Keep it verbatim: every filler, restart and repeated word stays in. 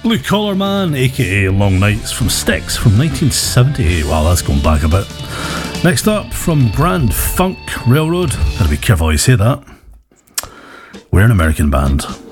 Blue Collar Man, aka Long Nights from Styx from nineteen seventy-eight. Wow, that's going back a bit. Next up, from Grand Funk Railroad, gotta be careful how you say that. We're an American band.